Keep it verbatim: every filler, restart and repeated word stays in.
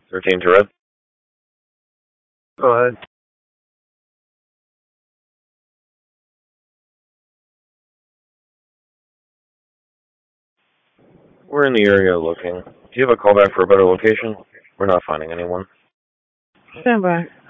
thirteen to red. Go ahead. We're in the area looking. Do you have a callback for a better location? We're not finding anyone. Stand by.